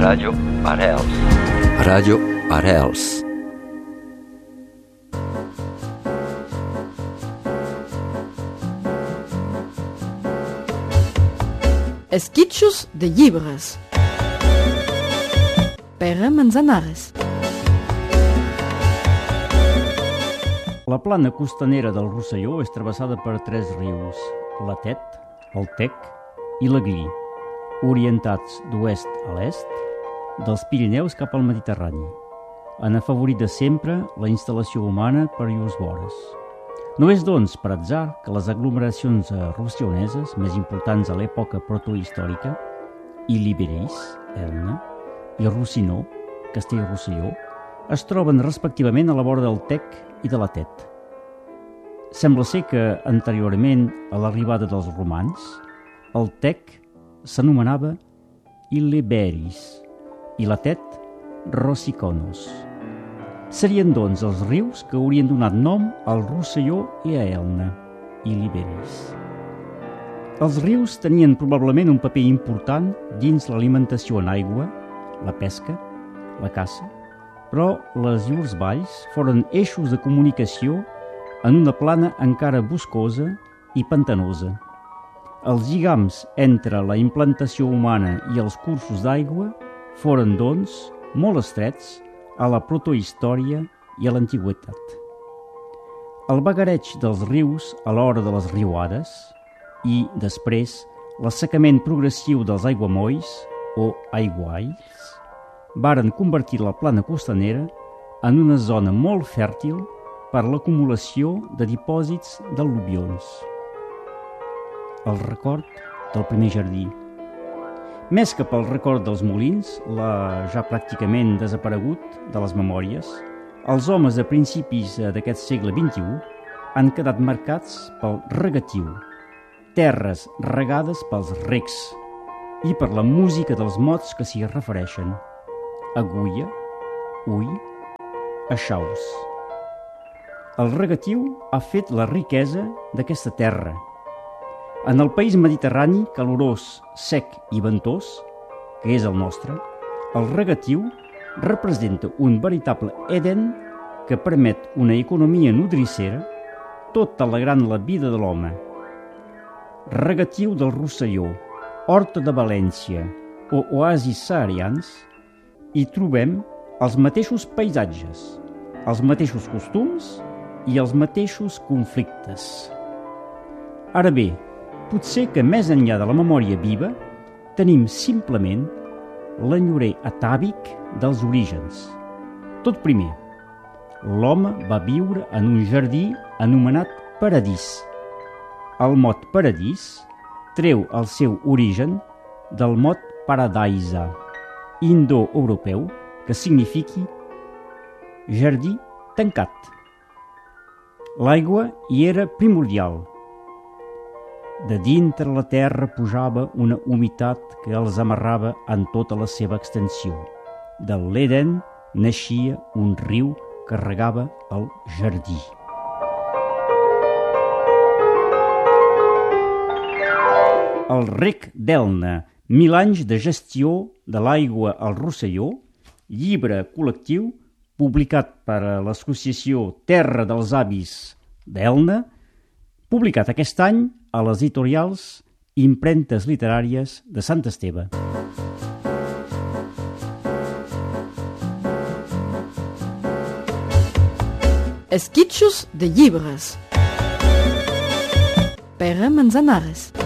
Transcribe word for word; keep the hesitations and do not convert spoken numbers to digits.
Ràdio Arrels. Ràdio Arrels. Esquitxos de llibres. Pere Manzanares. La plana costanera del Rosselló és travessada per tres rius, la Tet, el Tec i l'Aglí, orientats d'oest a l'est, dels Pirineus cap al Mediterrani. Han afavorit de sempre la instal·lació humana per llurs vores. No és, doncs, per atzar que les aglomeracions rosselloneses més importants a l'època protohistòrica, Ille-Iberis, Elna, i Rossinyol, Castell-Rosselló, es troben respectivament a la vora del Tec i de la Tet. Sembla ser que, anteriorment a l'arribada dels romans, el Tec s'anomenava Ille-Iberis i la Tet Rossiconos. Serien, doncs, els rius que haurien donat nom al Rosselló i a Elna, Ille-Iberis. Els rius tenien probablement un paper important dins l'alimentació en aigua, la pesca, la caça, però les llurs valls foren eixos de comunicació en una plana encara boscosa i pantanosa. Els lligams entre la implantació humana i els cursos d'aigua foren, doncs, molt estrets a la protohistòria i a l'antiguitat. El vagareig dels rius a l'hora de les riuades i, després, l'assecament progressiu dels aiguamolls o aigualls varen convertir la plana costanera en una zona molt fèrtil per l'acumulació de dipòsits d'al·luvions. El record del primer jardí. Més que pel record dels molins, la ja pràcticament desaparegut de les memòries, els homes a principis d'aquest segle vint-i-u han quedat marcats pel regatiu, terres regades pels recs i per la música dels mots que s'hi refereixen: agulla, ull, aixaus. El regatiu ha fet la riquesa d'aquesta terra. En el país mediterrani, calorós, sec i ventós, que és el nostre, el regatiu representa un veritable Eden que permet una economia nodrissera, tot alegrant la vida de l'home. Regatiu del Rosselló, Horta de València o oasis saharians, hi trobem els mateixos paisatges, els mateixos costums i els mateixos conflictes. Ara bé, potser que més enllà de la memòria viva, tenim simplement l'enyorer atàvic dels orígens. Tot primer, l'home va viure en un jardí anomenat paradís. El mot paradís treu el seu origen del mot paradaisa, indoeuropeu, que signifiqui jardí tancat. L'aigua hi era primordial. De dintre la terra pujava una humitat que els amarrava en tota la seva extensió. De l'Eden naixia un riu que regava el jardí. El rec d'Elna, mil anys de gestió de l'aigua al Rosselló, llibre col·lectiu publicat per l'associació Terra dels Avis d'Elna, publicat aquest any a les editorials Impremtes Literàries de Sant Esteve. Esquitxos de llibres. Pere Manzanares.